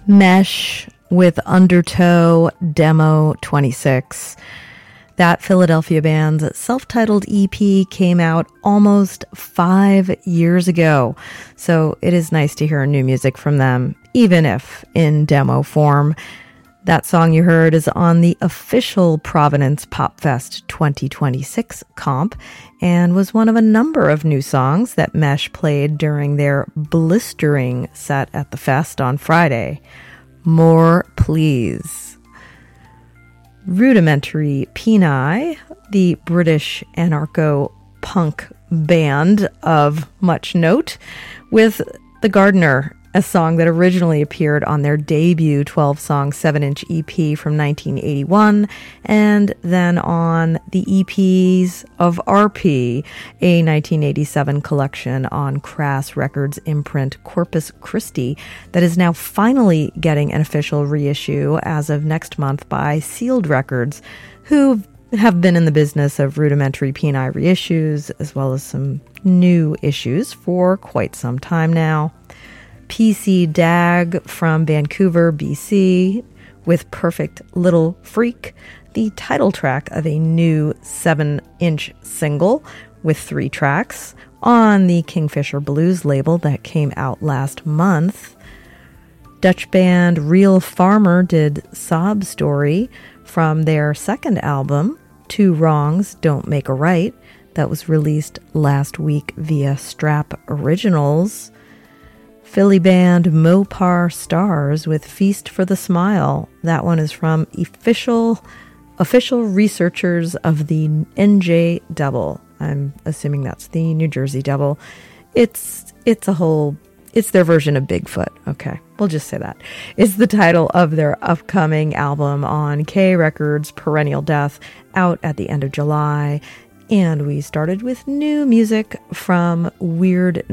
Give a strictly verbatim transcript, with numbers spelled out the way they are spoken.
Mesh with Undertow Demo twenty-six. That Philadelphia band's self-titled E P came out almost five years ago, so it is nice to hear new music from them, even if in demo form. That song you heard is on the official Providence Pop Fest twenty twenty-six comp and was one of a number of new songs that Mesh played during their blistering set at the fest on Friday. More Please. Rudimentary Peni, the British anarcho-punk band of much note, with The Gardener, a song that originally appeared on their debut twelve-song seven-inch E P from nineteen eighty-one, and then on the E Ps of R P, a nineteen eighty-seven collection on Crass Records imprint Corpus Christi that is now finally getting an official reissue as of next month by Sealed Records, who have been in the business of Rudimentary Peni reissues, as well as some new issues for quite some time now. P C Dag from Vancouver, B C, with Perfect Little Freak, the title track of a new seven-inch single with three tracks on the Kingfisher Blues label that came out last month. Dutch band Real Farmer did Sob Story from their second album, Two Wrongs Don't Make a Right, that was released last week via Strap Originals. Philly band Mopar Stars with Feast for the Smile. That one is from official official researchers of the N J Double. I'm assuming that's the New Jersey Double. It's it's a whole it's their version of Bigfoot. Okay, we'll just say that. It's the title of their upcoming album on K Records, Perennial Death, out at the end of July. And we started with new music from Weird